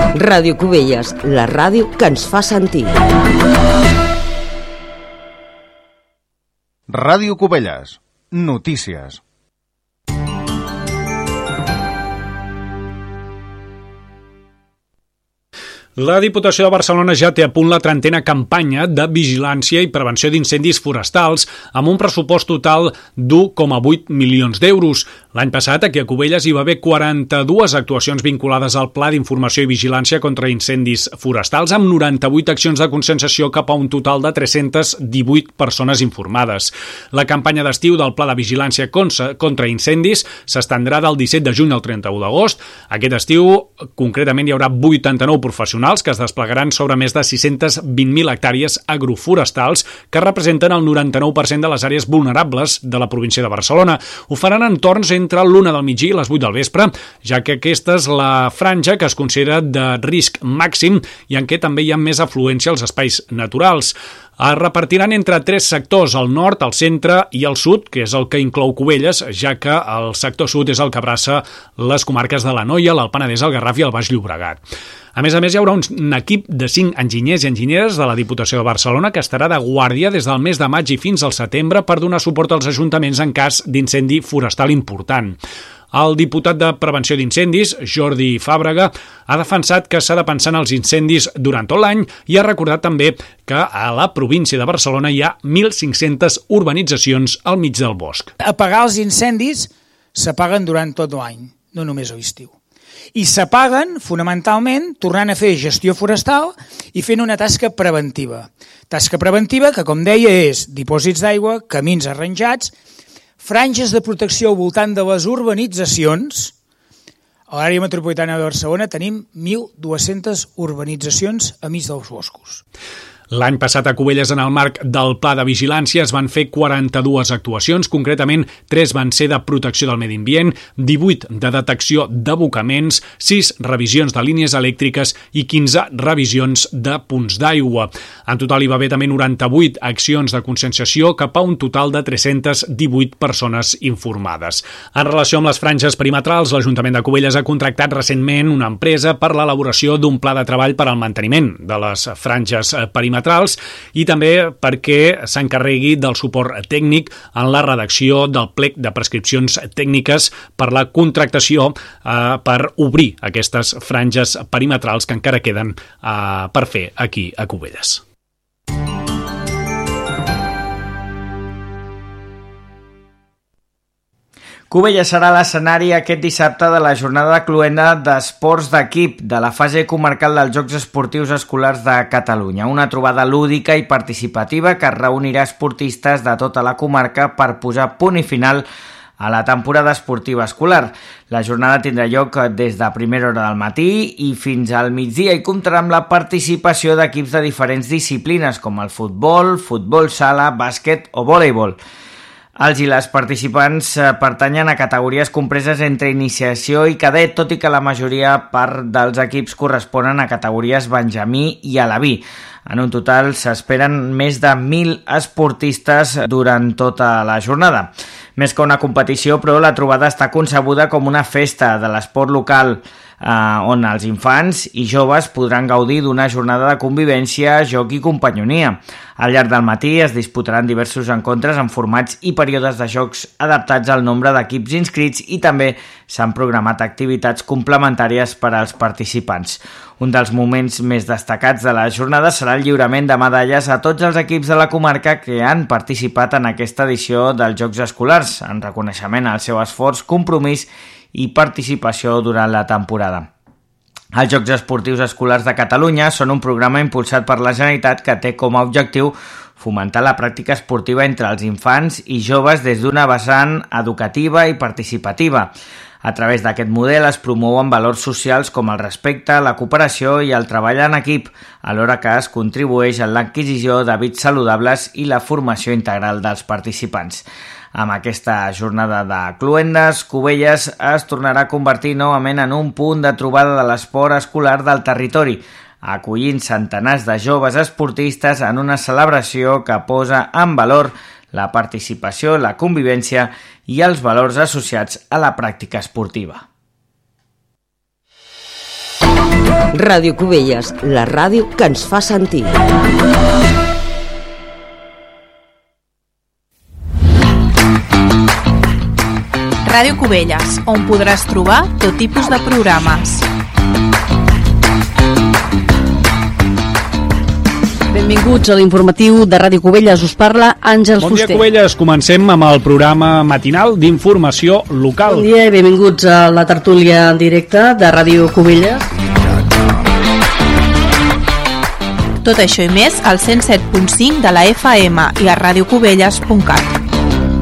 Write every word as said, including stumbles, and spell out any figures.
Ràdio Cubelles, la ràdio que ens fa sentir. Ràdio Cubelles, notícies. La Diputació de Barcelona ja té a punt la trentena campanya de vigilància i prevenció d'incendis forestals amb un pressupost total d'u coma vuit milions d'euros. L'any passat, aquí a Cubelles, hi va haver quaranta-dues actuacions vinculades al Pla d'Informació i Vigilància contra Incendis Forestals amb noranta-vuit accions de conscienciació cap a un total de tres-centes divuit persones informades. La campanya d'estiu del Pla de Vigilància contra Incendis s'estendrà del disset de juny al trenta-u d'agost. Aquest estiu, concretament, hi haurà vuitanta-nou professionals que es desplegaran sobre més de sis-centes vint mil hectàrees agroforestals que representen el noranta-nou per cent de les àrees vulnerables de la província de Barcelona. Ho faran en torns entre l'una del migdia i les vuit del vespre, ja que aquesta és la franja que es considera de risc màxim i en què també hi ha més afluència als espais naturals. Es repartiran entre tres sectors, el nord, el centre i el sud, que és el que inclou Cubelles, ja que el sector sud és el que abraça les comarques de l'Anoia, l'Alt Penedès, el Garraf i el Baix Llobregat. A més a més, hi haurà un equip de cinc enginyers i enginyeres de la Diputació de Barcelona que estarà de guàrdia des del mes de maig i fins al setembre per donar suport als ajuntaments en cas d'incendi forestal important. El diputat de Prevenció d'Incendis, Jordi Fàbrega, ha defensat que s'ha de pensar en els incendis durant tot l'any i ha recordat també que a la província de Barcelona hi ha mil cinc-centes urbanitzacions al mig del bosc. Apagar els incendis s'apaguen durant tot l'any, no només a l'estiu. I s'apaguen, fonamentalment, tornant a fer gestió forestal i fent una tasca preventiva. Tasca preventiva que, com deia, és dipòsits d'aigua, camins arranjats, franges de protecció al voltant de les urbanitzacions. A l'àrea metropolitana de Barcelona tenim mil dues-centes urbanitzacions a mig dels boscos. L'any passat a Cubelles, en el marc del Pla de Vigilància, es van fer quaranta-dues actuacions, concretament tres van ser de protecció del medi ambient, divuit de detecció d'abocaments, sis revisions de línies elèctriques i quinze revisions de punts d'aigua. En total hi va haver també noranta-vuit accions de conscienciació cap a un total de tres-centes divuit persones informades. En relació amb les franges perimetrals, l'Ajuntament de Cubelles ha contractat recentment una empresa per l'elaboració d'un pla de treball per al manteniment de les franges perimetrals i també perquè s'encarregui del suport tècnic en la redacció del plec de prescripcions tècniques per la contractació eh, per obrir aquestes franges perimetrals que encara queden eh, per fer aquí a Cubelles. Cubelles serà l'escenari aquest dissabte de la jornada cloenda d'esports d'equip de la fase comarcal dels Jocs Esportius Escolars de Catalunya. Una trobada lúdica i participativa que reunirà esportistes de tota la comarca per posar punt i final a la temporada esportiva escolar. La jornada tindrà lloc des de primera hora del matí i fins al migdia i comptarà amb la participació d'equips de diferents disciplines com el futbol, futbol sala, bàsquet o voleibol. Els i les participants pertanyen a categories compreses entre iniciació i cadet, tot i que la majoria part dels equips corresponen a categories benjamí i alaví. En un total s'esperen més de mil esportistes durant tota la jornada. Més que una competició, però, la trobada està concebuda com una festa de l'esport local, eh, on els infants i joves podran gaudir d'una jornada de convivència, joc i companyonia. Al llarg del matí es disputaran diversos encontres en formats i períodes de jocs adaptats al nombre d'equips inscrits i també s'han programat activitats complementàries per als participants. Un dels moments més destacats de la jornada serà el lliurament de medalles a tots els equips de la comarca que han participat en aquesta edició dels Jocs Escolars, en reconeixement al seu esforç, compromís i participació durant la temporada. Els Jocs Esportius Escolars de Catalunya són un programa impulsat per la Generalitat que té com a objectiu fomentar la pràctica esportiva entre els infants i joves des d'una vessant educativa i participativa. A través d'aquest model es promouen valors socials com el respecte, la cooperació i el treball en equip, alhora que es contribueix a l'adquisició d'hàbits saludables i la formació integral dels participants. Amb aquesta jornada de cloendes, Cubelles es tornarà a convertir novament en un punt de trobada de l'esport escolar del territori, acollint centenars de joves esportistes en una celebració que posa en valor la participació, la convivència i els valors associats a la pràctica esportiva. Ràdio Cubelles, la ràdio que ens fa sentir. Ràdio Cubelles, on podràs trobar tot tipus de programes. Benvinguts a l'informatiu de Ràdio Cubelles. Us parla Àngels Fuster. Bon dia, Fuster. Cubelles. Comencem amb el programa matinal d'informació local. Bon dia i benvinguts a la tertúlia en directe de Ràdio Cubelles. Tot això i més al cent set punt cinc de la F M i a radiocubelles punt cat.